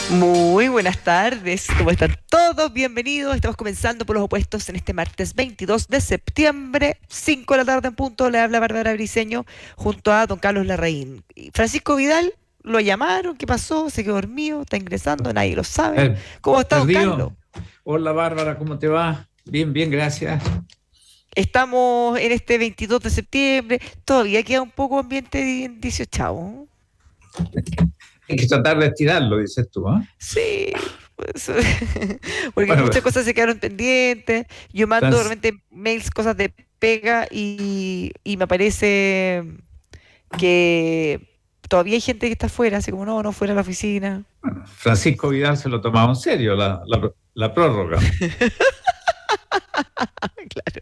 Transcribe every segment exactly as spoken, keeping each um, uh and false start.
Muy buenas tardes, ¿cómo están todos? Bienvenidos, estamos comenzando por los opuestos en este martes veintidós de septiembre, cinco de la tarde en punto, le habla Bárbara Briceño junto a don Carlos Larraín. Y Francisco Vidal, lo llamaron, ¿qué pasó? Se quedó dormido, está ingresando, nadie lo sabe. Eh, ¿Cómo está don Carlos? Perdido. Hola Bárbara, ¿cómo te va? Bien, bien, gracias. Estamos en este veintidós de septiembre, todavía queda un poco ambiente di- dieciochavo. Hay que tratar de estirarlo, dices tú, ¿ah? Sí, pues, porque Bueno, muchas cosas se quedaron pendientes. Yo mando Franz- realmente mails, cosas de pega y, y me aparece que todavía hay gente que está afuera, así como no, no fuera a la oficina. bueno, Francisco Vidal se lo tomaba en serio la, la- la prórroga. Claro.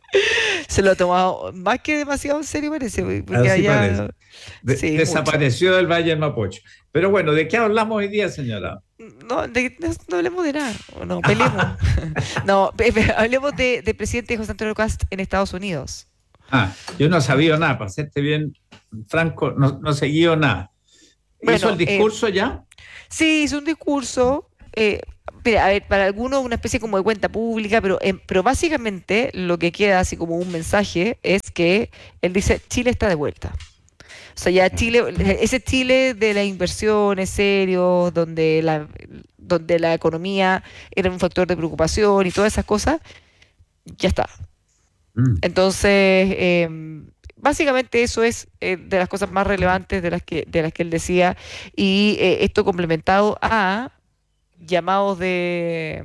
Se lo ha tomado más que demasiado en serio, parece, porque Así parece. allá, De- sí, mucho. desapareció del Valle del Mapocho. Pero bueno, ¿de qué hablamos hoy día, señora? No, de- no, no hablemos de nada, o no, peleemos. No, pe- pe- hablemos de, del presidente José Antonio Cast en Estados Unidos. Ah, yo no sabía nada, para serte bien franco, no, no seguí nada. ¿Hizo el Bueno, eh, discurso ya? sí, hizo un discurso, eh, mira, a ver, para algunos una especie como de cuenta pública, pero, em, pero básicamente lo que queda así como un mensaje es que él dice, Chile está de vuelta. O sea, ya Chile, ese Chile de las inversiones serios, donde la, donde la economía era un factor de preocupación y todas esas cosas, ya está. Mm. Entonces, em, básicamente eso es eh, de las cosas más relevantes de las que, de las que él decía, y eh, esto complementado a llamados de,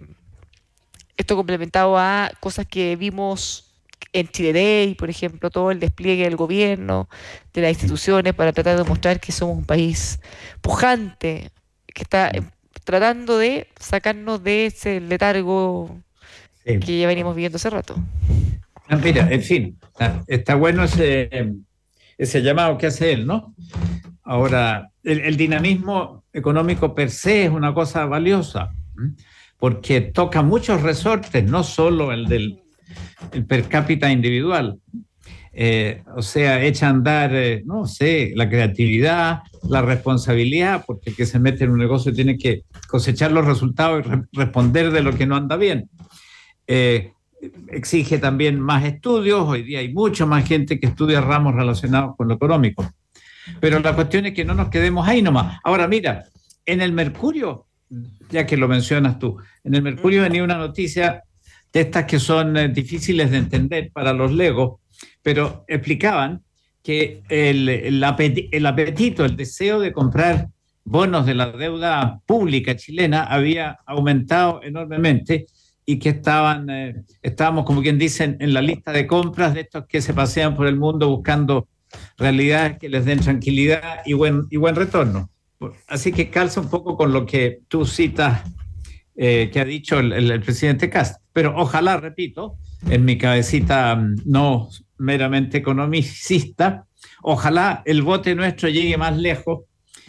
esto complementado a cosas que vimos en Chile Day, por ejemplo, todo el despliegue del gobierno, de las instituciones para tratar de mostrar que somos un país pujante, que está eh, tratando de sacarnos de ese letargo Sí. que ya venimos viviendo hace rato. Ah, mira, en fin, ah, está bueno ese, ese llamado que hace él, ¿no? Ahora, el, el dinamismo económico per se es una cosa valiosa, ¿m? Porque toca muchos resortes, no solo el del el per cápita individual. Eh, o sea, echa a andar, eh, no sé, la creatividad, la responsabilidad, porque el que se mete en un negocio tiene que cosechar los resultados y re responder de lo que no anda bien. Eh, Exige también más estudios, hoy día hay mucha más gente que estudia ramos relacionados con lo económico. Pero la cuestión es que no nos quedemos ahí nomás. Ahora, mira, en el Mercurio, ya que lo mencionas tú, en el Mercurio venía una noticia de estas que son eh, difíciles de entender para los legos, pero explicaban que el, el, apetito, el apetito, el deseo de comprar bonos de la deuda pública chilena había aumentado enormemente y que estaban, eh, estábamos, como quien dice, en la lista de compras de estos que se pasean por el mundo buscando realidades que les den tranquilidad y buen, y buen retorno. Así que calza un poco con lo que tú citas eh, que ha dicho el, el, el presidente Cast. Pero ojalá, repito, en mi cabecita no meramente economicista, ojalá el voto nuestro llegue más lejos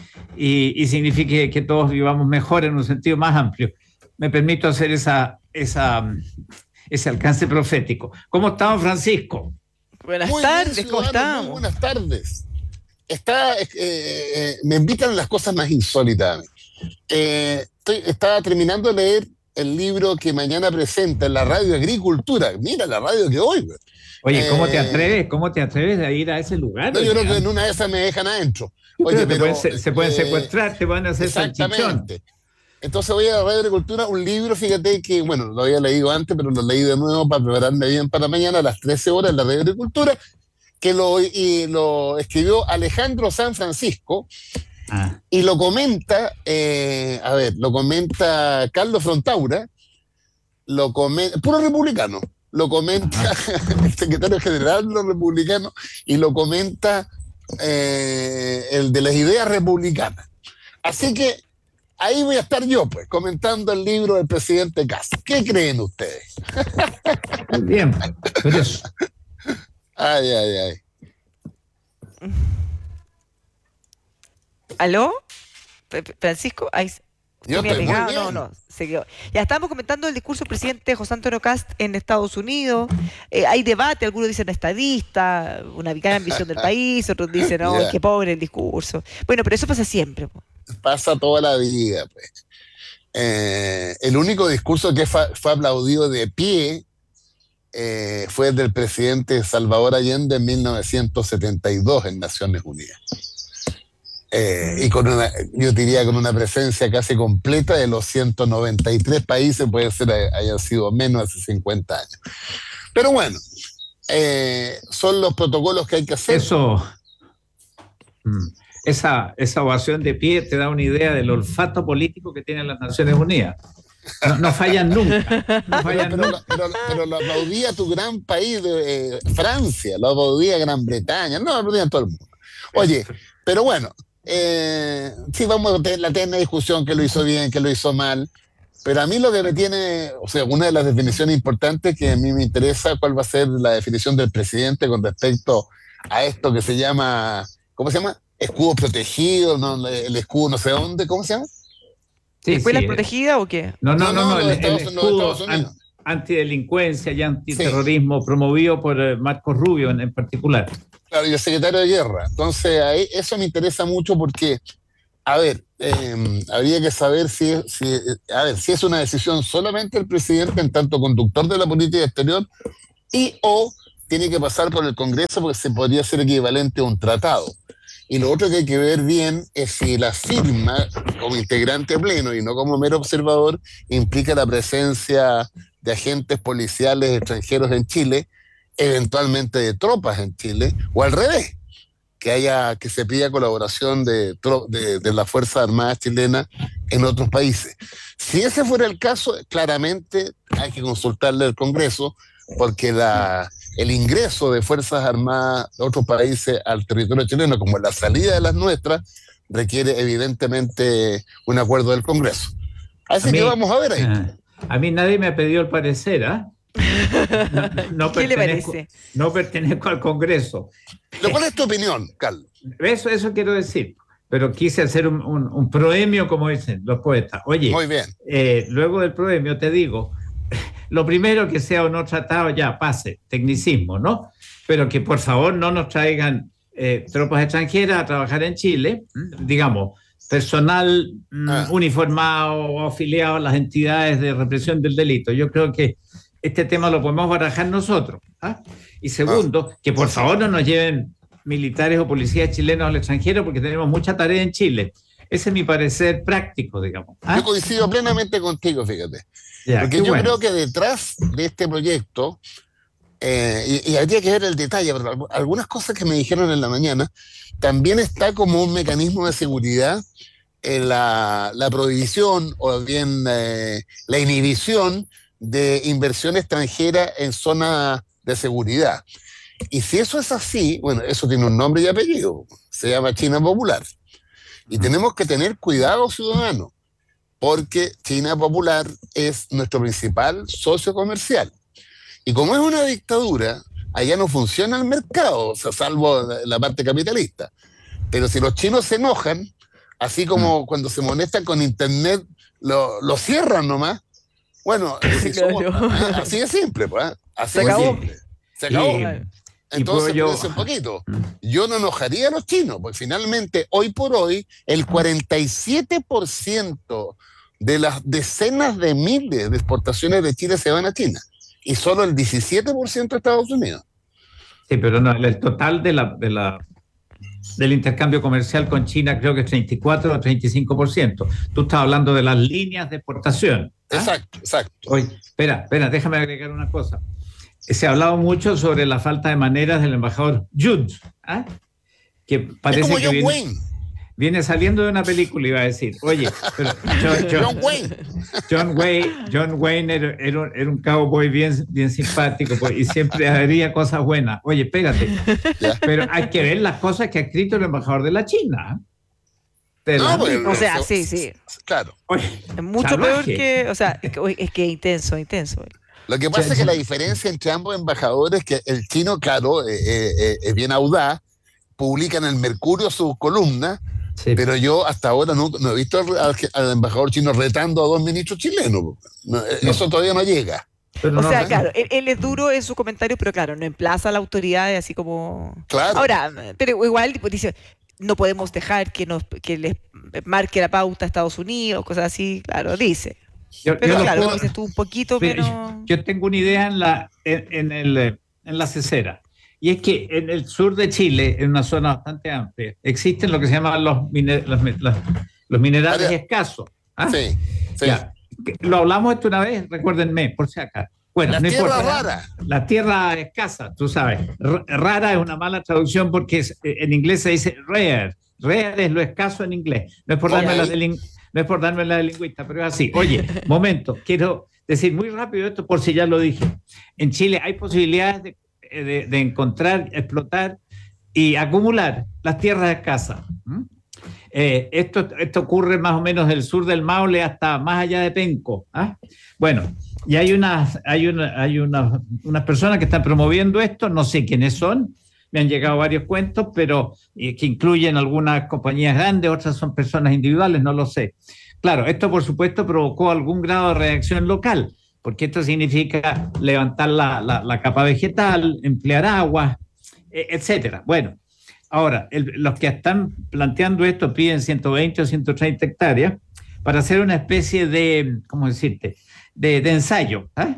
y, y signifique que todos vivamos mejor en un sentido más amplio. Me permito hacer esa, esa, ese alcance profético. ¿Cómo estamos, Francisco? Buenas Muy bien, tardes, ¿cómo ciudadanos, muy estamos? buenas tardes. Está, eh, eh, me invitan a las cosas más insólitas. Eh, estoy, estaba terminando de leer el libro que mañana presenta en la radio Agricultura. Mira la radio que hoy. Oye, ¿cómo te Eh, atreves? ¿Cómo te atreves a ir a ese lugar? no, yo creo que Oye, en una de esas me dejan adentro. pero Oye, te pueden, pero se, se pueden eh, secuestrar, te van a hacer salchichón. exactamente. Entonces voy a la radio Agricultura, un libro, fíjate que, bueno, lo había leído antes, pero lo leí de nuevo para prepararme bien para mañana a las trece horas en la radio Agricultura, que lo, y lo escribió Alejandro San Francisco, Ah. y lo comenta, eh, a ver, lo comenta Carlos Frontaura, lo comenta, puro republicano, lo comenta el secretario general de los republicanos, y lo comenta eh, el de las ideas republicanas. Así que ahí voy a estar yo, pues, comentando el libro del presidente Cast. ¿Qué creen ustedes? Bien, pero eso. Ay, ay, ay. ¿Aló? F- F- Francisco, ahí se- Yo me ha estoy muy pegado, no, bien. no, se quedó. Ya estábamos comentando el discurso del presidente José Antonio Cast en Estados Unidos. Eh, hay debate, algunos dicen estadista, una gran visión del país, otros dicen, no, Ya. qué pobre el discurso. Bueno, pero eso pasa siempre, po. pasa toda la vida, pues. Eh, el único discurso que fue, fue aplaudido de pie eh, fue el del presidente Salvador Allende en mil novecientos setenta y dos en Naciones Unidas. Eh, y con una, yo diría con una presencia casi completa de los ciento noventa y tres países, puede ser hayan sido menos hace cincuenta años. Pero bueno, eh, son los protocolos que hay que hacer. Eso, esa, esa ovación de pie te da una idea del olfato político que tienen las Naciones Unidas. No, no fallan nunca. No fallan pero, pero, nunca. pero, pero lo aplaudía tu gran país, de, eh, Francia, lo aplaudía Gran Bretaña, no lo aplaudía todo el mundo. Oye, pero bueno, eh, sí, vamos a tener la eterna discusión que lo hizo bien, que lo hizo mal. Pero a mí lo que me tiene, o sea, una de las definiciones importantes que a mí me interesa, cuál va a ser la definición del presidente con respecto a esto que se llama, ¿cómo se llama? Escudo protegido, ¿no? El escudo no sé dónde, ¿cómo se llama? Sí, ¿Escuelas sí. protegidas o qué? No, no, no, no, no, el, de el Estados- no, de escudo Estados Unidos. an- antidelincuencia y antiterrorismo promovido por eh, Marco Rubio en, en particular. Claro, y el secretario de Guerra. Entonces, ahí, eso me interesa mucho porque, a ver, eh, habría que saber si, si, a ver, si es una decisión solamente del presidente en tanto conductor de la política exterior y o tiene que pasar por el Congreso porque se podría ser equivalente a un tratado. Y lo otro que hay que ver bien es si la firma como integrante pleno y no como mero observador implica la presencia de agentes policiales extranjeros en Chile, eventualmente de tropas en Chile, o al revés, que haya que se pida colaboración de, de, de las Fuerzas Armadas chilenas en otros países. Si ese fuera el caso, claramente hay que consultarle al Congreso, porque la, el ingreso de Fuerzas Armadas de otros países al territorio chileno, como la salida de las nuestras, requiere evidentemente un acuerdo del Congreso. Así A mí- que vamos a ver ahí. Ah, A mí nadie me ha pedido el parecer, ¿ah? No, no ¿Qué le pertenezco- parece? No pertenezco al Congreso. Pero, ¿cuál es tu opinión, Carlos? Eso, eso quiero decir. Pero quise hacer un, un, un proemio, como dicen los poetas. Oye, Muy bien. eh, luego del proemio te digo, lo primero que sea o no tratado, ya pase, tecnicismo, ¿no? Pero que por favor no nos traigan eh, tropas extranjeras a trabajar en Chile, digamos, personal mm, Ah. uniformado o afiliado a las entidades de represión del delito. Yo creo que este tema lo podemos barajar nosotros. ¿Ah? Y segundo, que por favor no nos lleven militares o policías chilenos al extranjero porque tenemos mucha tarea en Chile. Ese es mi parecer práctico, digamos. ¿Ah? Yo coincido plenamente contigo, fíjate. Ya, Porque qué yo bueno. creo que detrás de este proyecto, eh, y, y habría que ver el detalle, pero algu- algunas cosas que me dijeron en la mañana, también está como un mecanismo de seguridad en la, la prohibición o bien eh, la inhibición de inversión extranjera en zonas de seguridad. Y si eso es así, bueno, eso tiene un nombre y apellido, se llama China Popular. Y tenemos que tener cuidado, ciudadanos, porque China Popular es nuestro principal socio comercial. Y como es una dictadura, allá no funciona el mercado, o sea, salvo la, la parte capitalista. Pero si los chinos se enojan, así como cuando se molestan con Internet, lo, lo cierran nomás. Bueno, si somos- Claro. ah, así de simple, pues. ¿ah? Así Se de acabó. simple. Se acabó. Y- Entonces, puedo yo- espérense un poquito. Yo no enojaría a los chinos, porque finalmente, hoy por hoy, el cuarenta y siete por ciento de las decenas de miles de exportaciones de Chile se van a China y solo el diecisiete por ciento a Estados Unidos. Sí, pero no, el total de la, de la, del intercambio comercial con China creo que es treinta y cuatro o treinta y cinco por ciento. Tú estás hablando de las líneas de exportación. ¿ah? Exacto, exacto. Oye, espera, espera, déjame agregar una cosa. Se ha hablado mucho sobre la falta de maneras del embajador Judd, ¿ah? que Es parece como que John viene, Wayne. viene saliendo de una película, iba a decir. Oye, pero John, John- John Wayne. John Wayne, John Wayne era, era un, era un cowboy bien, bien simpático pues, y siempre haría cosas buenas. Oye, espérate, Ya. pero hay que ver las cosas que ha escrito el embajador de la China. De No, la- pues, O sea, eso- sí, sí. Claro. Oye, Es mucho salvaje. peor que, o sea, es que, uy, es que intenso, intenso. Lo que pasa Ya, es que ya. la diferencia entre ambos embajadores es que el chino, claro, eh, eh, eh, es bien audaz, publica en el Mercurio sus columnas, sí, pero yo hasta ahora no, no he visto al, al- al embajador chino retando a dos ministros chilenos. No, eh, No. Eso todavía no llega. pero O no- sea, no. claro, él, él es duro en sus comentarios, pero claro, no emplaza a la autoridad así como... Claro. Ahora, pero igual tipo, dice, no podemos dejar que nos que les marque la pauta a Estados Unidos, cosas así, claro, dice. Yo, Pero yo claro, puedo, como dices tú, un poquito mira, menos... yo, yo tengo una idea en la, en, en el, en la cesera, y es que en el sur de Chile, en una zona bastante amplia, existen lo que se llaman los, miner, los, los, los minerales Área. escasos. ¿Ah? Sí, sí. Ya, lo hablamos esto una vez, recuérdenme, por si acá. Bueno, La no tierra importa. rara. La tierra escasa, tú sabes. R- rara es una mala traducción porque es, en inglés se dice rare. Rare es lo escaso en inglés. No es por darme Ok. la de lin- no es por darme la de lingüista, pero es así. Oye, momento, quiero decir muy rápido esto por si ya lo dije. En Chile hay posibilidades de, de- de encontrar, explotar y acumular las tierras escasas. ¿Mm? Eh, esto, esto ocurre más o menos del sur del Maule hasta más allá de Penco. ¿Ah? Bueno, y hay unas, hay una, hay unas, unas personas que están promoviendo esto, no sé quiénes son, me han llegado varios cuentos, pero eh, que incluyen algunas compañías grandes, otras son personas individuales, no lo sé. Claro, esto por supuesto provocó algún grado de reacción local, porque esto significa levantar la, la, la capa vegetal, emplear agua, eh, etcétera. Bueno, ahora, el, los que están planteando esto piden ciento veinte o ciento treinta hectáreas para hacer una especie de, ¿cómo decirte?, de, de ensayo. ¿eh?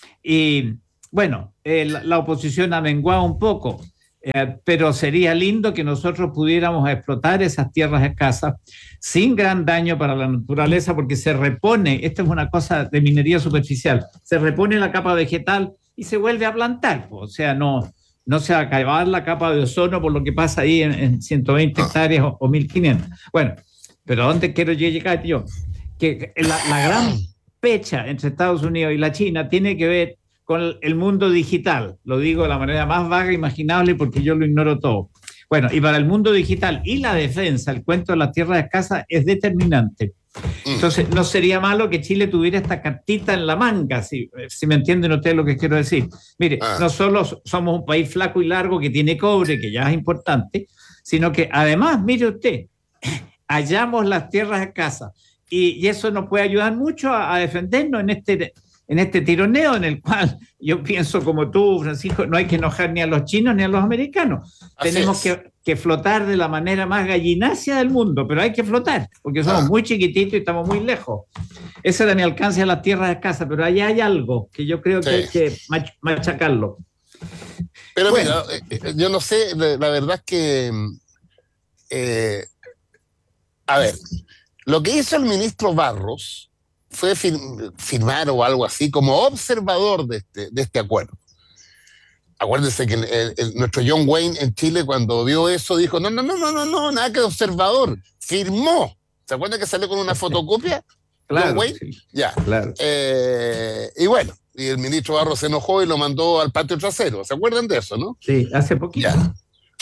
Y bueno, eh, la, la oposición ha menguado un poco, eh, pero sería lindo que nosotros pudiéramos explotar esas tierras escasas sin gran daño para la naturaleza, porque se repone, esto es una cosa de minería superficial, se repone la capa vegetal y se vuelve a plantar. O sea, no... no se va a acabar la capa de ozono por lo que pasa ahí en, en ciento veinte hectáreas o, o mil quinientas. Bueno, pero ¿a dónde quiero llegar yo? Que la, la gran pecha entre Estados Unidos y la China tiene que ver con el mundo digital. Lo digo de la manera más vaga imaginable porque yo lo ignoro todo. Bueno, y para el mundo digital y la defensa, el cuento de las tierras escasas es determinante. Entonces, no sería malo que Chile tuviera esta cartita en la manga, si, si me entienden ustedes lo que quiero decir. Mire, Ah. no solo somos un país flaco y largo que tiene cobre, que ya es importante, sino que además, mire usted, hallamos las tierras escasas y, y eso nos puede ayudar mucho a, a defendernos en este, en este tironeo en el cual yo pienso como tú, Francisco, no hay que enojar ni a los chinos ni a los americanos. Así Tenemos es. que que flotar de la manera más gallinacia del mundo, pero hay que flotar, porque somos Ah. muy chiquititos y estamos muy lejos. Ese era mi alcance a las tierras escasas, pero allá hay algo que yo creo que Sí. hay que mach- machacarlo. Pero Bueno. mira, eh, eh, yo no sé, la, la verdad es que, eh, a ver, lo que hizo el ministro Barros fue fir- firmar o algo así como observador de este, de este acuerdo. Acuérdense que el, el- el- nuestro John Wayne en Chile cuando vio eso dijo, no, no, no, no, no, no, nada que observador, firmó. ¿Se acuerdan que salió con una fotocopia? John Wayne, sí, ya. claro. Eh, y bueno, y el ministro Barros se enojó y lo mandó al patio trasero. ¿Se acuerdan de eso, no? Sí, hace poquito. Ya.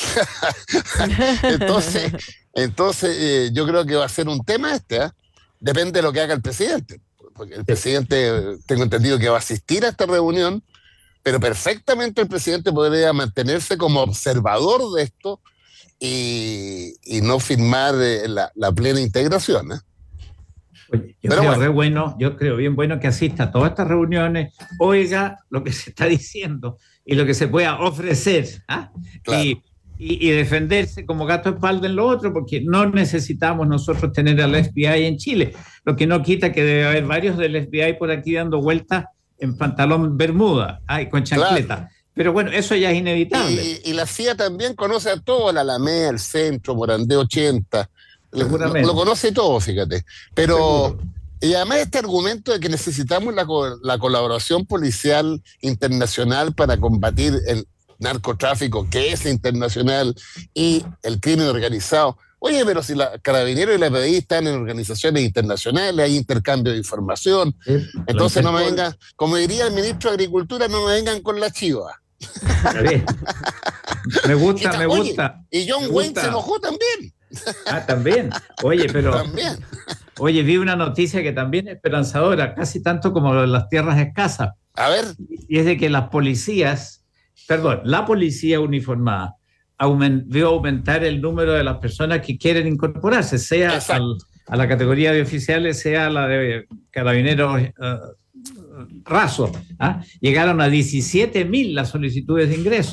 Entonces, entonces eh, yo creo que va a ser un tema este, ¿eh? Depende de lo que haga el presidente. Porque el presidente, tengo entendido que va a asistir a esta reunión, pero perfectamente el presidente podría mantenerse como observador de esto y, y no firmar eh, la, la plena integración. ¿eh? Oye, yo Pero creo bueno. re bueno, yo creo bien bueno que asista a todas estas reuniones, oiga lo que se está diciendo y lo que se pueda ofrecer, ¿ah? Claro. y, y, y defenderse como gato de espalda en lo otro, porque no necesitamos nosotros tener al F B I en Chile, lo que no quita que debe haber varios del F B I por aquí dando vueltas en pantalón bermuda, ay, con chancleta. Claro. Pero bueno, eso ya es inevitable. Y, y la C I A también conoce a todo, la Alameda, el centro, Morandé ochenta. Lo, Seguramente. lo conoce todo, fíjate. Pero, Seguro. y además este argumento de que necesitamos la, co- la colaboración policial internacional para combatir el narcotráfico, que es internacional, y el crimen organizado. Oye, pero si la Carabineros y la P D I están en organizaciones internacionales, hay intercambio de información, Sí, entonces no me Interpol. vengan, como diría el ministro de Agricultura, no me vengan con la chiva. Está bien. Me gusta, me Oye, gusta. y John Me Wayne gusta. se enojó también. Ah, también. Oye, pero También. oye, vi una noticia que también es esperanzadora, casi tanto como lo de las tierras escasas, A ver, y es de que las policías, perdón, la policía uniformada aument, vio aumentar el número de las personas que quieren incorporarse, sea al, a la categoría de oficiales, sea a la de carabineros uh, rasos. ¿ah? Llegaron a diecisiete mil las solicitudes de ingreso.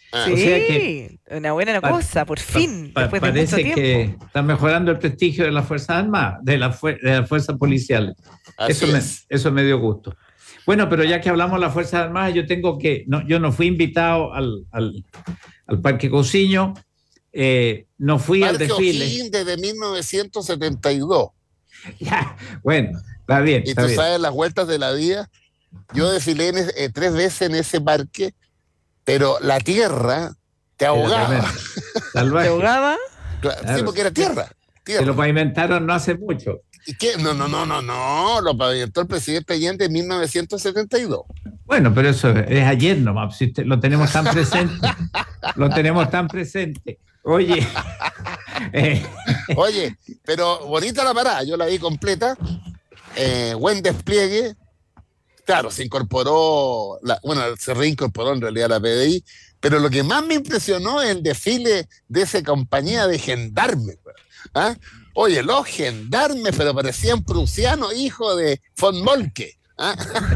Ah, Sí, O sea que una buena pa- cosa, por pa- fin, pa- después de mucho parece tiempo. que está mejorando el prestigio de las Fuerzas Armadas, de, la fue- de las fuerzas policiales. así Eso me, es. eso me dio gusto. Bueno, pero ya que hablamos de las Fuerzas Armadas, yo tengo que, no, yo no fui invitado al, al, al Parque Cousiño, eh, no fui al Parque desfile. O'Higgins desde mil novecientos setenta y dos. Ya, bueno, está bien, Y está tú bien. sabes las vueltas de la vida. Yo desfilé en ese- eh, tres veces en ese parque, pero la tierra te Era ahogaba. tremendo. ¿Te Salvaje. ahogaba? Claro, Claro. sí, porque era tierra. Se tierra. lo pavimentaron no hace mucho. ¿Y qué? No, no, no, no, no. Lo pavimentó el presidente Allende en mil novecientos setenta y dos. Bueno, pero eso es ayer nomás, si usted- lo tenemos tan presente. Lo tenemos tan presente. Oye, eh, Oye, pero bonita la parada, yo la vi completa. Eh, buen despliegue. Claro, se incorporó, la, bueno, se reincorporó en realidad la P D I, pero lo que más me impresionó es el desfile de esa compañía de gendarmes. ¿Ah? Oye, los gendarmes, pero parecían prusianos, hijos de von Moltke. ¿Ah?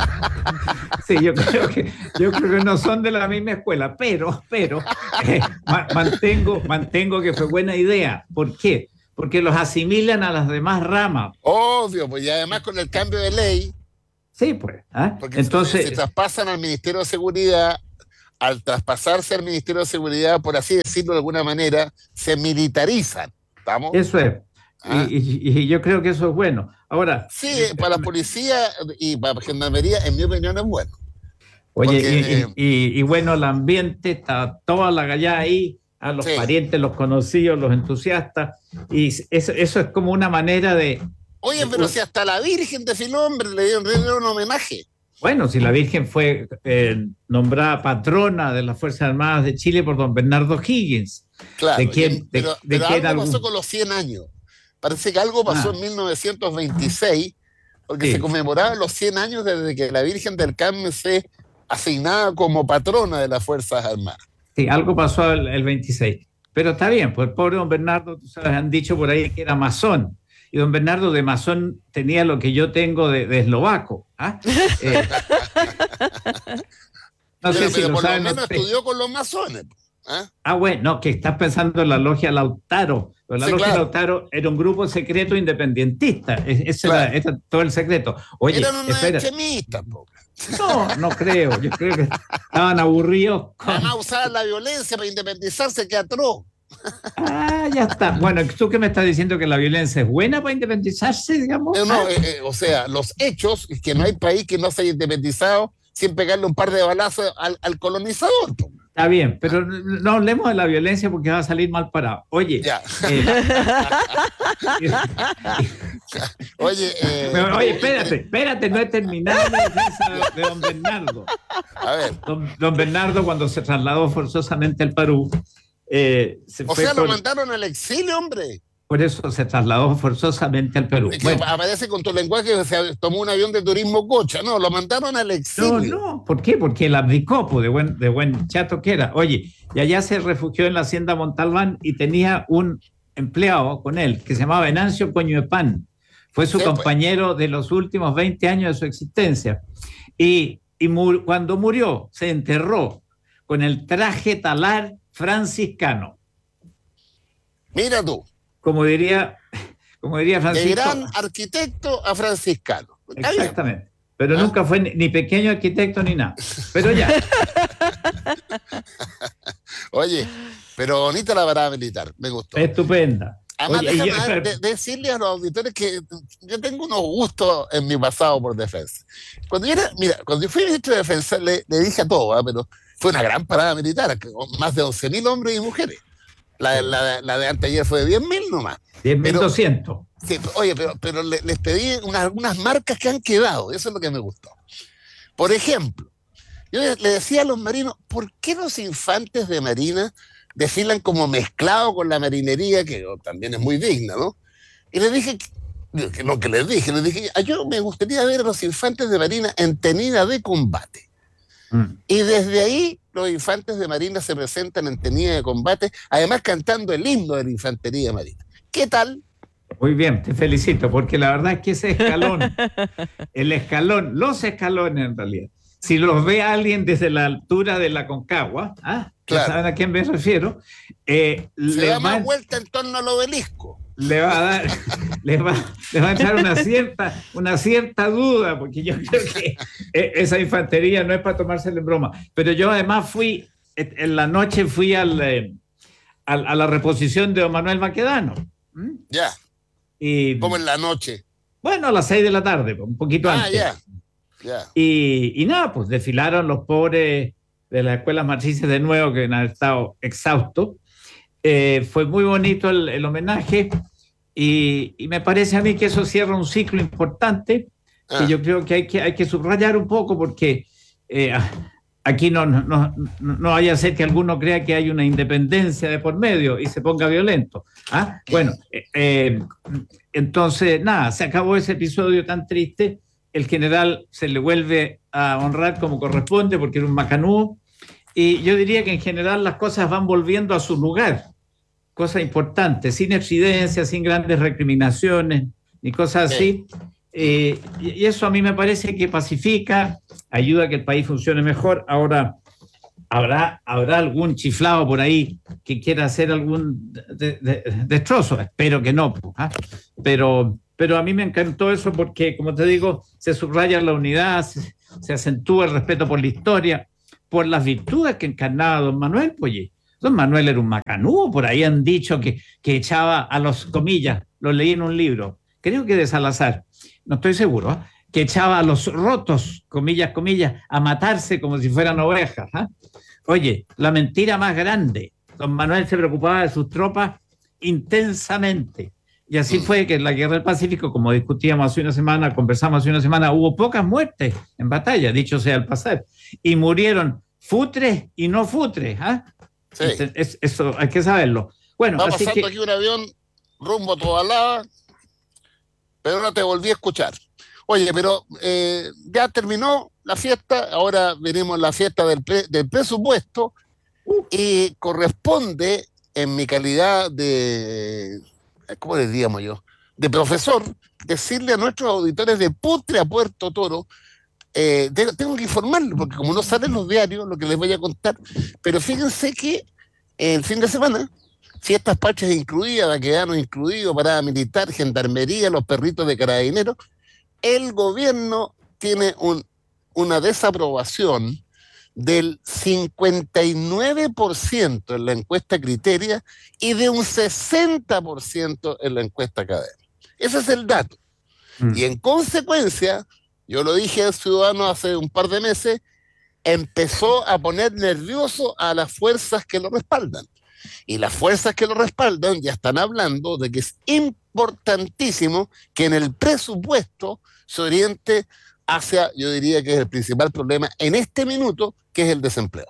sí, yo creo que yo creo que no son de la misma escuela, pero, pero eh, ma- mantengo, mantengo que fue buena idea. ¿Por qué? Porque los asimilan a las demás ramas. Obvio, pues y además con el cambio de ley, Sí, pues. ¿ah? porque si- Entonces, si traspasan al Ministerio de Seguridad, al traspasarse al Ministerio de Seguridad, por así decirlo de alguna manera, se militarizan. ¿Estamos? eso es. Ah. Y, y- y yo creo que eso es bueno. Ahora, Sí, para la policía y para la gendarmería, en mi opinión, es bueno. oye, Porque, y, eh, y- y bueno, el ambiente está toda la gallada ahí, a los Sí. parientes, los conocidos, los entusiastas, y eso, eso es como una manera de, Oye, pero si hasta la Virgen de Filombre le dieron, le dieron un homenaje. bueno, si la Virgen fue eh, nombrada patrona de las Fuerzas Armadas de Chile por don Bernardo Higgins. Claro, ¿De quién- y- de- pero, de pero quién algo pasó algún- con los cien años. Parece que algo pasó Ah. en mil novecientos veintiséis, porque Sí. se conmemoraban los cien años desde que la Virgen del Carmen fue asignada como patrona de las Fuerzas Armadas. Sí, algo pasó el, el veintiséis. Pero está bien, pues el pobre don Bernardo, tú sabes, han dicho por ahí que era masón. Y don Bernardo de masón tenía lo que yo tengo de, de eslovaco. ¿ah? Eh, no sé pero si pero lo por lo saben. menos ustedes. estudió con los masones. ¿Ah? Ah, bueno, no, que estás pensando en la logia Lautaro. Pero la Sí, logia claro. Lautaro era un grupo secreto independentista. Es- Ese Claro. era, ese era todo el secreto. Oye, Eran unos espera. extremistas, po. No, no creo. Yo creo que estaban aburridos. con- Además usaban la violencia para independizarse, que atroz. Ah, ya está. Bueno, ¿tú qué me estás diciendo? ¿Que la violencia es buena para independizarse, digamos? Eh, no, eh, eh, o sea, los hechos es que no hay país que no se haya independizado sin pegarle un par de balazos al, al colonizador. Po. Está bien, pero no hablemos de la violencia porque va a salir mal parado. Oye, Ya. eh, Oye, eh, pero, oye, espérate, espérate, no he terminado la defensa de, de don Bernardo. A ver, Don, don Bernardo, cuando se trasladó forzosamente al Perú, eh, se o fue sea, lo por, mandaron al exilio, hombre. por eso se trasladó forzosamente al Perú. Es que Bueno, aparece con tu lenguaje que se tomó un avión de turismo cocha. No, lo mandaron al no, exilio. no, ¿por qué? Porque él abdicó, pues, de buen, de buen chato que era. Oye, y allá se refugió en la hacienda Montalbán y tenía un empleado con él que se llamaba Venancio Coñuepan. Fue su Sí, pues. compañero de los últimos veinte años de su existencia. Y, y mu- cuando murió, se enterró con el traje talar franciscano. Mira tú, Como diría, como diría de Francisco. gran arquitecto a franciscano. Está bien. Exactamente. Pero ¿Ah? nunca fue ni, ni pequeño arquitecto ni nada. Pero ya. Oye, pero bonita la parada militar, me gustó. Estupenda. Además, Oye, y déjame yo- dar- de- decirle a los auditores que yo tengo unos gustos en mi pasado por defensa. Cuando yo era, mira, cuando yo fui ministro de defensa, le, le dije a todos, ¿ah? Pero fue una gran parada militar, que- más de once mil hombres y mujeres. La, la, la de anteayer fue de diez mil nomás. diez mil Pero- doscientos. Sí, oye, pero, pero le- les pedí unas, algunas marcas que han quedado, eso es lo que me gustó. Por ejemplo, yo le le decía a los marinos, ¿por qué los infantes de marina desfilan como mezclados con la marinería, que oh, también es muy digna, ¿no? Y les dije, que, que no, que les dije, les dije, "Ah, yo me gustaría ver a los infantes de marina en tenida de combate. Mm. Y desde ahí los infantes de marina se presentan en tenida de combate, además cantando el himno de la infantería marina. ¿Qué tal? Muy bien, te felicito, porque la verdad es que ese escalón, el escalón, los escalones en realidad, si los ve alguien desde la altura de la Concagua, ¿ah? Claro. ¿saben a quién me refiero? Eh, Se le da va- más vuelta en torno al obelisco. le va a dar, le va, le va a entrar una cierta, una cierta duda, porque yo creo que eh, esa infantería no es para tomársela en broma. Pero yo además fui, eh, en la noche fui al, eh, al- a la reposición de don Manuel Maquedano. ¿Mm? Ya, Y, como en la noche. bueno, a las seis de la tarde, un poquito Ah, antes. ya, ya. Y, y nada, pues desfilaron los pobres de las escuelas matrices de nuevo, que han estado exhaustos. Eh, fue muy bonito el, el homenaje y, y me parece a mí que eso cierra un ciclo importante Ah, que yo creo que hay que, hay que subrayar un poco porque eh, aquí no, no, no, no vaya a ser que alguno crea que hay una independencia de por medio y se ponga violento. ¿Ah? Bueno, eh, eh, entonces, nada, se acabó ese episodio tan triste. El general se le vuelve a honrar como corresponde porque era un macanudo. Y yo diría que en general las cosas van volviendo a su lugar, cosa importante, sin exidencias, sin grandes recriminaciones ni cosas así. Eh, y y eso a mí me parece que pacifica, ayuda a que el país funcione mejor. Ahora, habrá, habrá algún chiflado por ahí que quiera hacer algún de- de- destrozo, espero que no. Pues, ¿ah? Pero, pero a mí me encantó eso porque, como te digo, se subraya la unidad, se, se acentúa el respeto por la historia, por las virtudes que encarnaba don Manuel. Pues, oye, don Manuel era un macanudo, por ahí han dicho que, que echaba a los, comillas, lo leí en un libro, creo que de Salazar, no estoy seguro, ¿eh? Que echaba a los rotos, comillas, comillas, a matarse como si fueran ovejas. ¿eh? Oye, la mentira más grande, don Manuel se preocupaba de sus tropas intensamente. Y así fue que en la Guerra del Pacífico, como discutíamos hace una semana, conversamos hace una semana, hubo pocas muertes en batalla, dicho sea al pasar, y murieron futres y no futres. ¿ah? sí. Entonces, es- eso hay que saberlo. Bueno, Va así pasando que aquí un avión rumbo a Tobalaba, pero no te volví a escuchar. Oye, pero eh, ya terminó la fiesta, ahora venimos la fiesta del, pre- del presupuesto y corresponde en mi calidad de, ¿cómo les diríamos yo? De profesor, decirle a nuestros auditores de Putre a Puerto Toro, eh, te- tengo que informarles, porque como no salen los diarios, lo que les voy a contar, pero fíjense que el fin de semana, fiestas patrias incluidas, vaquedanos incluidos, parada militar, gendarmería, los perritos de carabineros, el gobierno tiene un, una desaprobación del cincuenta y nueve por ciento en la encuesta Criteria y de un sesenta por ciento en la encuesta Academia. Ese es el dato. mm, Y en consecuencia, yo lo dije al ciudadano hace un par de meses, empezó a poner nervioso a las fuerzas que lo respaldan. Y las fuerzas que lo respaldan ya están hablando de que es importantísimo que en el presupuesto se oriente hacia, yo diría que es el principal problema en este minuto, que es el desempleo.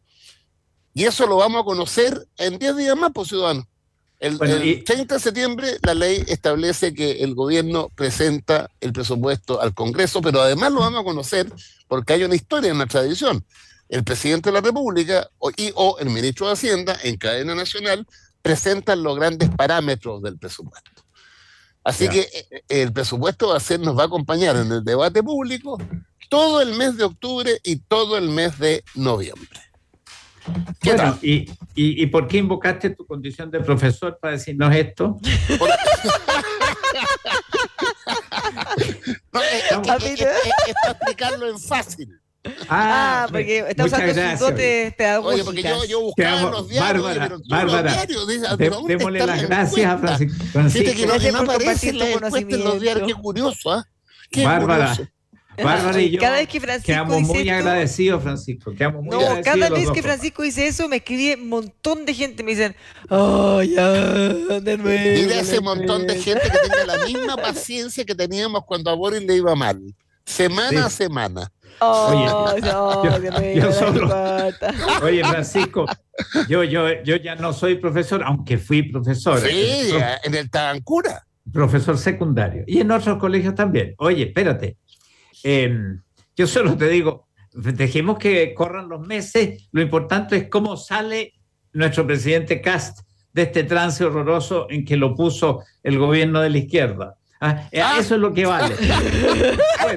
Y eso lo vamos a conocer en diez días más, pues, ciudadanos. El, Bueno, el y- treinta de septiembre la ley establece que el gobierno presenta el presupuesto al Congreso, pero además lo vamos a conocer porque hay una historia, una tradición. El presidente de la República o, y, o el ministro de Hacienda en cadena nacional presentan los grandes parámetros del presupuesto. Así Ya. que eh, el presupuesto va a ser, nos va a acompañar en el debate público todo el mes de octubre y todo el mes de noviembre. ¿Qué bueno, tal? y, y, ¿y por qué invocaste tu condición de profesor para decirnos esto? Por- No, es, es que- A es- mí es- no. es- es para explicarlo en fácil. Ah, porque está muchas usando sus gracias. dotes Oye, porque pedagógicas. yo, yo Te buscaba amo. en los diarios, Bárbara, oye, pero tú Bárbara, los diarios, dices, De- ¿pero dónde démosle está las la gracias a encuesta? Francisco. Fíjate Francisco. que no, Gracias que no por aparece compartir la tu encuesta en los diarios, qué conocimiento. curioso, ¿ah? Qué Bárbara, curioso. Bárbara y yo Cada vez que Francisco quedamos dice muy esto- agradecidos, Francisco. Quedamos muy No, agradecidos cada los vez dos que papás. Francisco dice eso, me escribe un montón de gente. Me dicen, oh, ya, de nuevo. Dile a la ese montón de encuesta". gente que tenga la misma paciencia que teníamos cuando a Boris le iba mal, semana a Sí. semana. Oh, Oye, no, yo- de nuevo, yo la solo- encuesta. Oye, Francisco, yo, yo, yo ya no soy profesor, aunque fui profesor. Sí, eh, en el Tabancura. profesor secundario. Y en otros colegios también. Oye, espérate. Eh, yo solo te digo, dejemos que corran los meses. Lo importante es cómo sale nuestro presidente Kast de este trance horroroso en que lo puso el gobierno de la izquierda. Ah, eh, Ah. Eso es lo que vale. Bueno,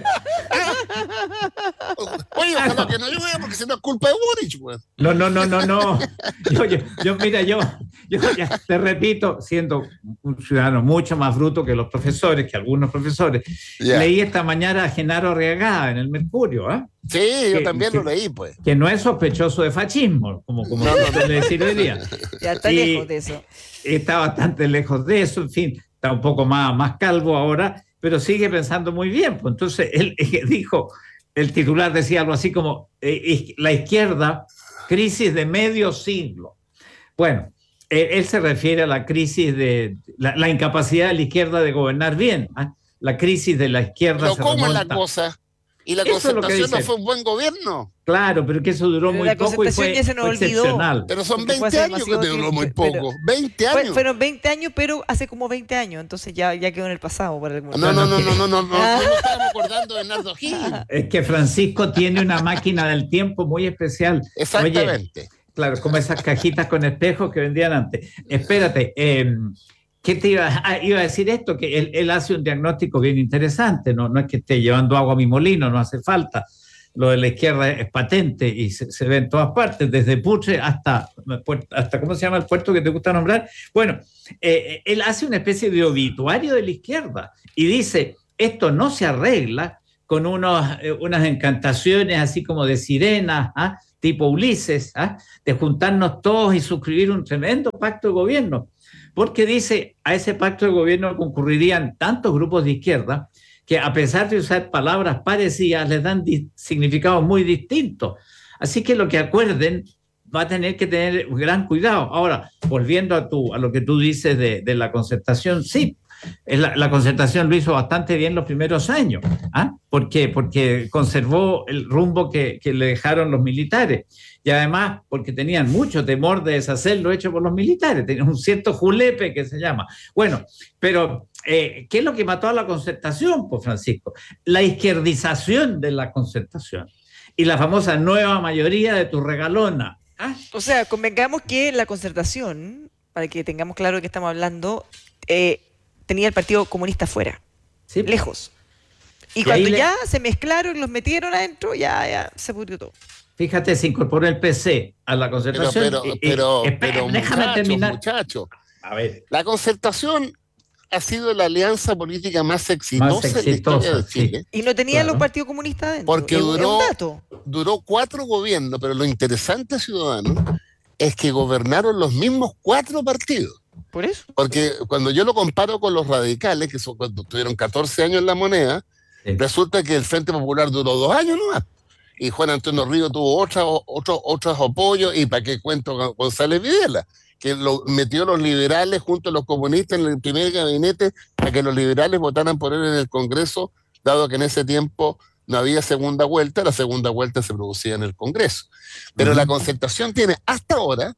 Oye, ojalá que no llueva, porque si no es culpa de Boric, pues. No, no, no, no, no. Yo, yo, yo mira, yo, yo ya te repito, siendo un ciudadano mucho más bruto que los profesores, que algunos profesores, Ya. leí esta mañana a Genaro Arriagada en el Mercurio, ¿ah? Sí, yo Que- también que- lo leí, pues. Que no es sospechoso de fascismo, como, como No, se no, no. suele decir hoy día. Ya está Y- lejos de eso. Está bastante lejos de eso, en fin, está un poco más, más calvo ahora, pero sigue pensando muy bien. Pues entonces él eh, dijo, el titular decía algo así como eh, is- la izquierda, crisis de medio siglo. Bueno, él, él se refiere a la crisis de la, la incapacidad de la izquierda de gobernar bien, ¿ah? La crisis de la izquierda Pero se ¿cómo es la remonta. cosa? ¿Y la Eso es lo que concertación no dice. fue un buen gobierno? Claro, pero que eso duró Pero muy la poco y concertación fue, ya se nos fue olvidó. excepcional. Pero son Porque fue veinte hace años que demasiado te duró muy tiempo, pero- poco. veinte Fue- años. fueron veinte años, pero hace como veinte años, entonces ya, ya quedó en el pasado. Para algunos. No, no, no, Bueno, no, no, no, no, Ah. no, no estábamos acordando de Nardo Gil. Es que Francisco tiene una máquina del tiempo muy especial. Oye, Exactamente. claro, como esas cajitas con espejos que vendían antes. Espérate, eh, ¿qué te iba a, ah, iba a decir esto? Que él, él hace un diagnóstico bien interesante, no, no es que esté llevando agua a mi molino, no hace falta. Lo de la izquierda es patente y se, se ve en todas partes, desde Putre hasta, hasta, ¿cómo se llama el puerto que te gusta nombrar? Bueno, eh, él hace una especie de obituario de la izquierda y dice, esto no se arregla con unos, eh, unas encantaciones así como de sirenas, ¿ah? Tipo Ulises, ¿ah? De juntarnos todos y suscribir un tremendo pacto de gobierno. Porque dice, a ese pacto de gobierno concurrirían tantos grupos de izquierda que a pesar de usar palabras parecidas, les dan di- significados muy distintos. Así que lo que acuerden va a tener que tener gran cuidado. Ahora, volviendo a, tu, a lo que tú dices de, de la concertación, sí, la, la concertación lo hizo bastante bien los primeros años. ¿Ah? ¿Por qué? Porque conservó el rumbo que, que le dejaron los militares. Y además, porque tenían mucho temor de deshacer lo hecho por los militares. Tenían un cierto julepe que se llama. Bueno, pero eh, ¿qué es lo que mató a la concertación, pues, Francisco? La izquierdización de la concertación y la famosa nueva mayoría de tu regalona. ¿Ah? O sea, convengamos que la concertación, para que tengamos claro de qué estamos hablando, eh, tenía el Partido Comunista fuera, Sí. lejos. Y, Y cuando ahí le- ya se mezclaron y los metieron adentro, ya, ya se pudrió todo. Fíjate, se incorporó el P C a la Pero, concertación. pero, y- y- pero, espera, pero déjame muchachos, terminar. muchachos, A ver. la concertación ha sido la alianza política más exitosa, Más en la historia exitosa, de sí. Chile. Y no tenían Claro. los partidos comunistas adentro. Porque Es un- es un duró- dato. Duró cuatro gobiernos, pero lo interesante, ciudadanos, es que gobernaron los mismos cuatro partidos. Por eso. Porque cuando yo lo comparo con los radicales, que son, cuando tuvieron catorce años en la moneda, Sí. resulta que el Frente Popular duró dos años nomás. Y Juan Antonio Río tuvo otra, otro, otros apoyos, y para qué cuento con González Videla, que lo metió los liberales junto a los comunistas en el primer gabinete para que los liberales votaran por él en el Congreso, dado que en ese tiempo no había segunda vuelta, la segunda vuelta se producía en el Congreso. Pero Ujú. la concertación tiene hasta ahora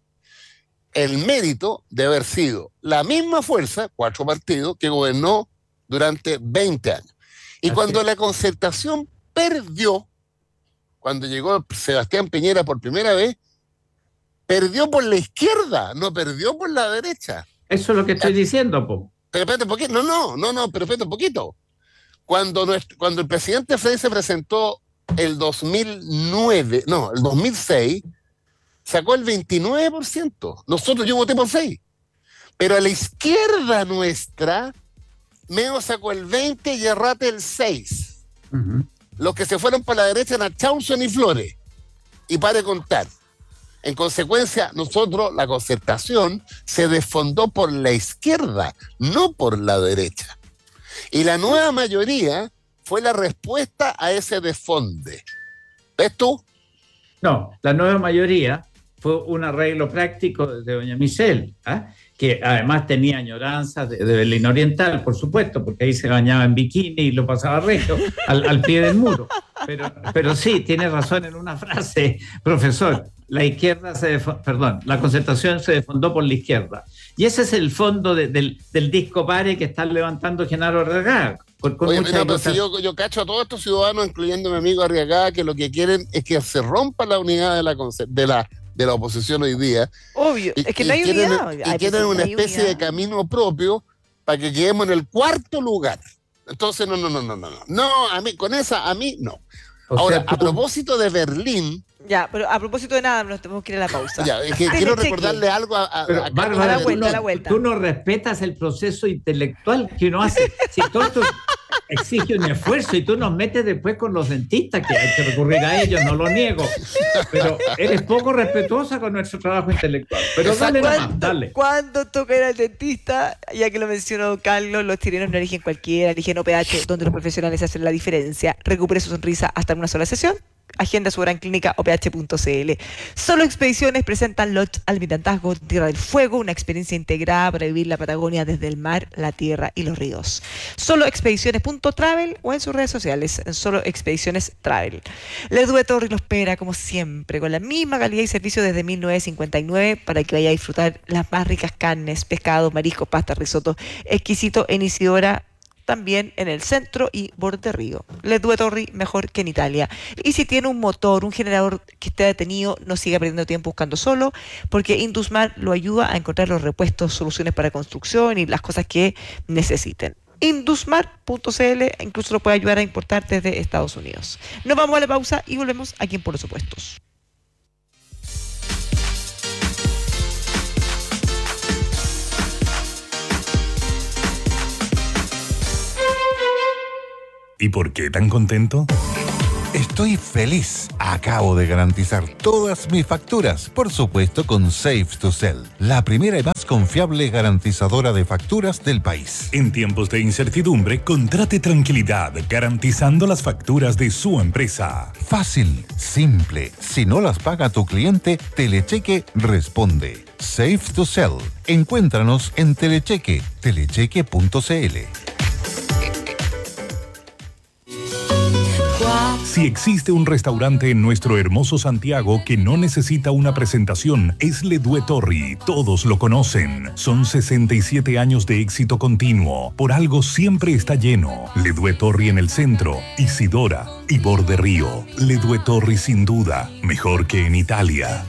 el mérito de haber sido la misma fuerza, cuatro partidos, que gobernó durante veinte años. Y Así cuando es. la concertación perdió, cuando llegó Sebastián Piñera por primera vez, perdió por la izquierda, no perdió por la derecha. Eso es lo que estoy diciendo, po. Pero espérate un poquito, no, no, no, no, pero espérate un poquito. Cuando, nuestro, cuando el presidente Frey se presentó el dos mil nueve, no, el dos mil seis, sacó el veintinueve por ciento. Nosotros, yo voté por Frey. Pero a la izquierda nuestra, Meo sacó el veinte y Errate el seis. Ujú. Los que se fueron para la derecha eran Chausson y Flores. Y pare de contar. En consecuencia, nosotros, la concertación, se desfondó por la izquierda, no por la derecha. Y la nueva mayoría fue la respuesta a ese desfonde. ¿Ves tú? No, la nueva mayoría fue un arreglo práctico de doña Michelle, ¿ah? Que además tenía añoranzas de, de Berlín Oriental, por supuesto, porque ahí se bañaba en bikini y lo pasaba recto al, al pie del muro. Pero, pero sí, tiene razón en una frase, profesor. La izquierda se defo- perdón, la concertación se defondó por la izquierda. Y ese es el fondo de- del, del disco pare que está levantando Genaro Regal. Con, con Oye, muchas no, pero si cosas- yo, yo cacho a todos estos ciudadanos, incluyendo a mi amigo Arriagada, que lo que quieren es que se rompa la unidad de la, conce- de la, de la oposición hoy día. Eh, Obvio. Y, es que y no hay quieren, unidad. y Ay, quieren pues, una no hay especie de unidad. camino propio para que quedemos en el cuarto lugar. Entonces, no, no, no, no, no, no. No, a mí, con esa, a mí, no. O Ahora, sea, tú- a propósito de Berlín, Ya, pero a propósito de nada, nos tenemos que ir a la pausa. ya, es que Telecheque. quiero recordarle algo a, a, Pero, a Bárbara, A la Carlos vuelta, tú, a la no, vuelta. tú no respetas el proceso intelectual que uno hace. Si todo esto exige un esfuerzo y tú nos metes después con los dentistas, que hay que recurrir a ellos, no lo niego. Pero eres poco respetuosa con nuestro trabajo intelectual. Pero dale nomás, ¿Cuándo, dale. cuándo toca ir al dentista? Ya que lo mencionó Carlos, los chilenos no eligen cualquiera, eligen O P H, donde los profesionales hacen la diferencia. Recupere su sonrisa hasta en una sola sesión. Agenda su hora en clínica o p h punto c l. Solo Expediciones presentan Lodge Almirantazgo, Tierra del Fuego, una experiencia integrada para vivir la Patagonia desde el mar, la tierra y los ríos. Solo Expediciones punto travel o en sus redes sociales, en Solo Expediciones Travel. Ledue Torri los espera, como siempre, con la misma calidad y servicio desde mil novecientos cincuenta y nueve para que vaya a disfrutar las más ricas carnes, pescados, mariscos, pasta, risotto, exquisito en Isidora, también en el centro y borde río. Ledue Torri, mejor que en Italia. Y si tiene un motor, un generador que esté detenido, no siga perdiendo tiempo buscando solo, porque Indusmar lo ayuda a encontrar los repuestos, soluciones para construcción y las cosas que necesiten. Indusmar punto c l incluso lo puede ayudar a importar desde Estados Unidos. Nos vamos a la pausa y volvemos aquí en Por los Opuestos. ¿Y por qué tan contento? Estoy feliz. Acabo de garantizar todas mis facturas, por supuesto con Safe to Sell, la primera y más confiable garantizadora de facturas del país. En tiempos de incertidumbre, contrate tranquilidad garantizando las facturas de su empresa. Fácil, simple. Si no las paga tu cliente, Telecheque responde. Safe to Sell. Encuéntranos en Telecheque, telecheque punto c l. Si existe un restaurante en nuestro hermoso Santiago que no necesita una presentación, es Ledue Torri. Todos lo conocen. Son sesenta y siete años de éxito continuo. Por algo siempre está lleno. Ledue Torri en el centro, Isidora y borde río. Ledue Torri sin duda, mejor que en Italia.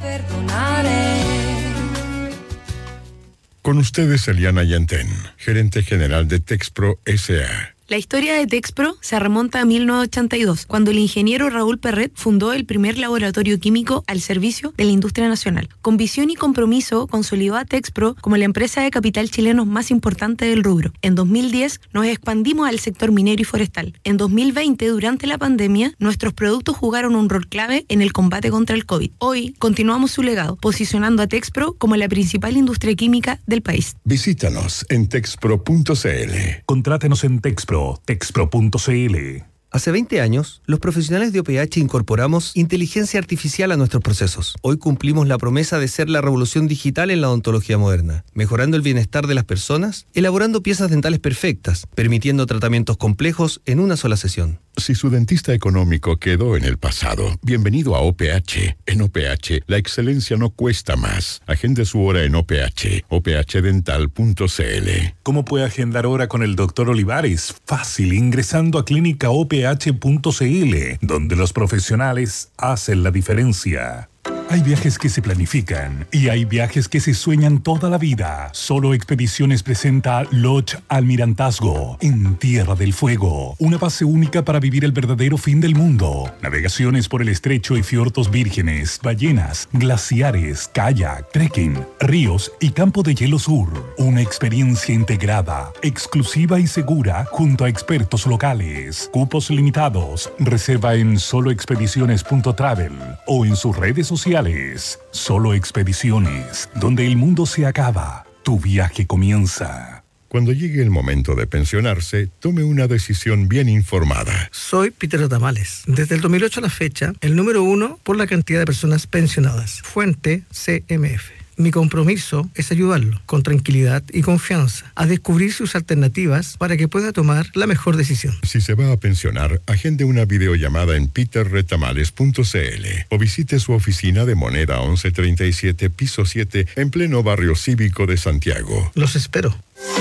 Con ustedes, Eliana Yantén, gerente general de Texpro S A La historia de Texpro se remonta a mil novecientos ochenta y dos, cuando el ingeniero Raúl Perret fundó el primer laboratorio químico al servicio de la industria nacional. Con visión y compromiso, consolidó a Texpro como la empresa de capital chileno más importante del rubro. En dos mil diez, nos expandimos al sector minero y forestal. En dos mil veinte, durante la pandemia, nuestros productos jugaron un rol clave en el combate contra el COVID. Hoy, continuamos su legado, posicionando a Texpro como la principal industria química del país. Visítanos en texpro punto c l. Contrátenos en Texpro, texpro punto c l. Hace veinte años, los profesionales de O P H incorporamos inteligencia artificial a nuestros procesos. Hoy cumplimos la promesa de ser la revolución digital en la odontología moderna, mejorando el bienestar de las personas, elaborando piezas dentales perfectas, permitiendo tratamientos complejos en una sola sesión. Si su dentista económico quedó en el pasado, bienvenido a O P H. En O P H, la excelencia no cuesta más. Agende su hora en O P H, o p h dental punto c l. ¿Cómo puede agendar hora con el doctor Olivares? Fácil, ingresando a clínica o p h punto c l, donde los profesionales hacen la diferencia. Hay viajes que se planifican y hay viajes que se sueñan toda la vida. Solo Expediciones presenta Lodge Almirantazgo en Tierra del Fuego. Una base única para vivir el verdadero fin del mundo. Navegaciones por el estrecho y fiordos vírgenes, ballenas, glaciares, kayak, trekking, ríos y campo de hielo sur. Una experiencia integrada, exclusiva y segura junto a expertos locales. Cupos limitados. Reserva en solo expediciones punto travel o en sus redes sociales. Solo Expediciones, donde el mundo se acaba, tu viaje comienza. Cuando llegue el momento de pensionarse, tome una decisión bien informada. Soy Peter Tamales. Desde el dos mil ocho a la fecha, el número uno por la cantidad de personas pensionadas. Fuente C M F. Mi compromiso es ayudarlo, con tranquilidad y confianza, a descubrir sus alternativas para que pueda tomar la mejor decisión. Si se va a pensionar, agende una videollamada en peter retamales punto c l o visite su oficina de Moneda once treinta y siete, piso siete, en pleno barrio cívico de Santiago. Los espero.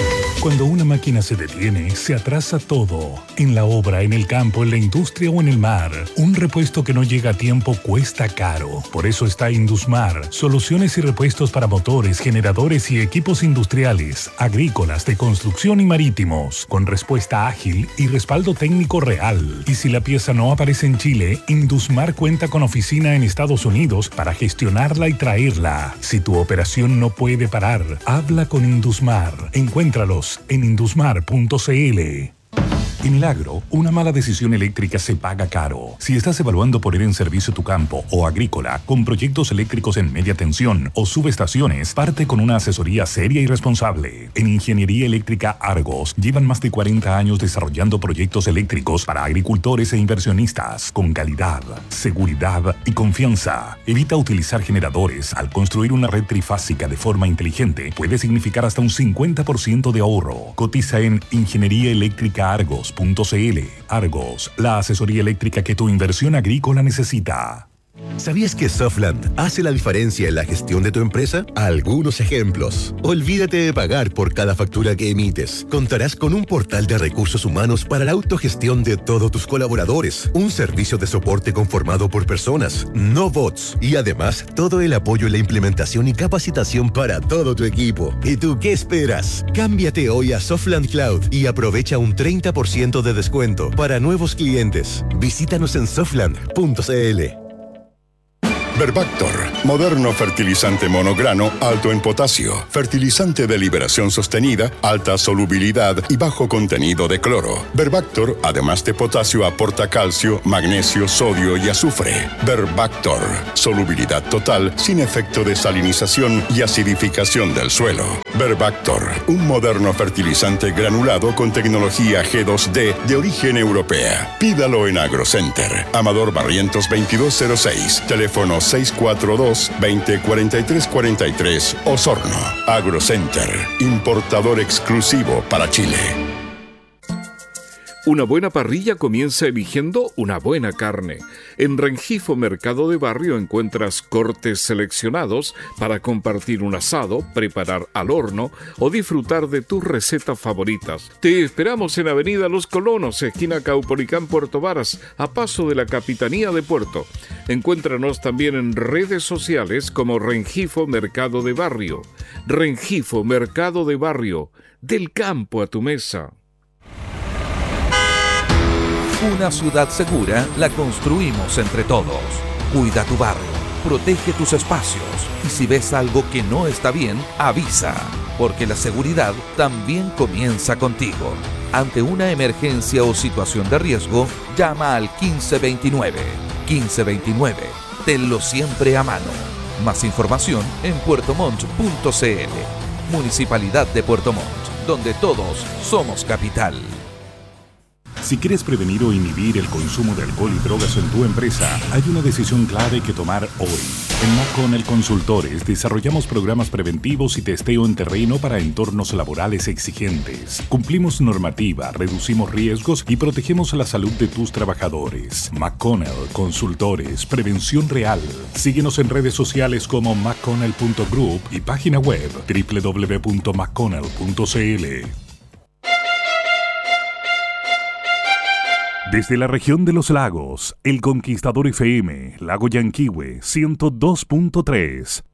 Cuando una máquina se detiene, se atrasa todo. En la obra, en el campo, en la industria o en el mar. Un repuesto que no llega a tiempo cuesta caro. Por eso está Indusmar. Soluciones y repuestos para motores, generadores y equipos industriales, agrícolas, de construcción y marítimos. Con respuesta ágil y respaldo técnico real. Y si la pieza no aparece en Chile, Indusmar cuenta con oficina en Estados Unidos para gestionarla y traerla. Si tu operación no puede parar, habla con Indusmar. Encuéntralos en indusmar punto c l. En el agro, una mala decisión eléctrica se paga caro. Si estás evaluando poner en servicio tu campo o agrícola con proyectos eléctricos en media tensión o subestaciones, parte con una asesoría seria y responsable. En Ingeniería Eléctrica Argos, llevan más de cuarenta años desarrollando proyectos eléctricos para agricultores e inversionistas con calidad, seguridad y confianza. Evita utilizar generadores. Al construir una red trifásica de forma inteligente, puede significar hasta un cincuenta por ciento de ahorro. Cotiza en Ingeniería Eléctrica Argos. .cl. Argos, la asesoría eléctrica que tu inversión agrícola necesita. ¿Sabías que Softland hace la diferencia en la gestión de tu empresa? Algunos ejemplos. Olvídate de pagar por cada factura que emites. Contarás con un portal de recursos humanos para la autogestión de todos tus colaboradores, un servicio de soporte conformado por personas, no bots, y además todo el apoyo en la implementación y capacitación para todo tu equipo. ¿Y tú qué esperas? Cámbiate hoy a Softland Cloud y aprovecha un treinta por ciento de descuento para nuevos clientes. Visítanos en softland punto c l. Verbactor, moderno fertilizante monograno alto en potasio, fertilizante de liberación sostenida, alta solubilidad y bajo contenido de cloro. Verbactor, además de potasio, aporta calcio, magnesio, sodio y azufre. Verbactor, solubilidad total sin efecto de salinización y acidificación del suelo. Verbactor, un moderno fertilizante granulado con tecnología G dos D de origen europea. Pídalo en AgroCenter. Amador Barrientos veintidós cero seis, teléfono seis cuatro dos, veinte, cuarenta y tres cuarenta y tres, Osorno. AgroCenter, importador exclusivo para Chile. Una buena parrilla comienza eligiendo una buena carne. En Rengifo Mercado de Barrio encuentras cortes seleccionados para compartir un asado, preparar al horno o disfrutar de tus recetas favoritas. Te esperamos en Avenida Los Colonos, esquina Caupolicán, Puerto Varas, a paso de la Capitanía de Puerto. Encuéntranos también en redes sociales como Rengifo Mercado de Barrio. Rengifo Mercado de Barrio, del campo a tu mesa. Una ciudad segura la construimos entre todos. Cuida tu barrio, protege tus espacios y si ves algo que no está bien, avisa, porque la seguridad también comienza contigo. Ante una emergencia o situación de riesgo, llama al quince veintinueve. quince veintinueve. Tenlo siempre a mano. Más información en puerto montt punto c l. Municipalidad de Puerto Montt, donde todos somos capital. Si quieres prevenir o inhibir el consumo de alcohol y drogas en tu empresa, hay una decisión clave que tomar hoy. En McConnell Consultores desarrollamos programas preventivos y testeo en terreno para entornos laborales exigentes. Cumplimos normativa, reducimos riesgos y protegemos la salud de tus trabajadores. McConnell Consultores, prevención real. Síguenos en redes sociales como mcconnell punto group y página web doble u doble u doble u punto mcconnell punto c l. Desde la región de los lagos, El Conquistador F M, Lago Yanquihue ciento dos punto tres.